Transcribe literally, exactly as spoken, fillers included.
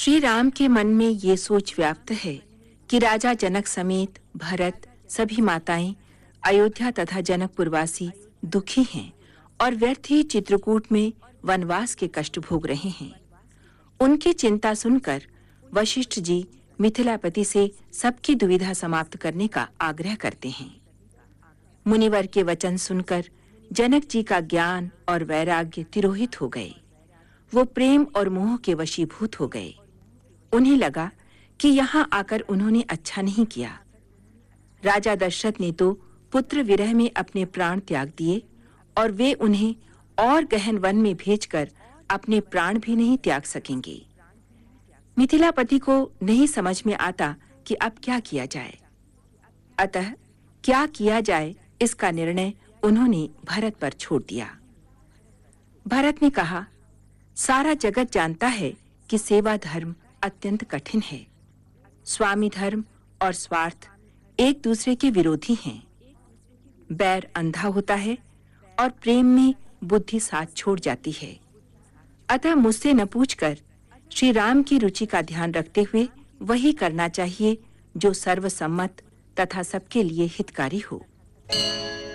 श्री राम के मन में ये सोच व्याप्त है कि राजा जनक समेत भरत, सभी माताएं, अयोध्या तथा जनकपुरवासी दुखी हैं और व्यर्थ ही चित्रकूट में वनवास के कष्ट भोग रहे हैं। उनकी चिंता सुनकर वशिष्ठ जी मिथिलापति से सबकी दुविधा समाप्त करने का आग्रह करते हैं। मुनिवर के वचन सुनकर जनक जी का ज्ञान और वैराग्य तिरोहित हो गए। वो प्रेम और मोह के वशीभूत हो गए। उन्हें लगा कि यहाँ आकर उन्होंने अच्छा नहीं किया। राजा दशरथ ने तो पुत्र विरह में अपने प्राण त्याग दिए और वे उन्हें और गहन वन में भेजकर अपने प्राण भी नहीं त्याग सकेंगे। मिथिलापति को नहीं समझ में आता कि अब क्या किया जाए। अतः क्या किया जाए इसका निर्णय उन्होंने भरत पर छोड़ दिया। भरत ने कहा, सारा जगत जानता है कि सेवा धर्म अत्यंत कठिन है। स्वामी धर्म और स्वार्थ एक दूसरे के विरोधी हैं। बैर अंधा होता है और प्रेम में बुद्धि साथ छोड़ जाती है। अतः मुझसे न पूछकर श्री राम की रुचि का ध्यान रखते हुए वही करना चाहिए जो सर्वसम्मत तथा सबके लिए हितकारी हो।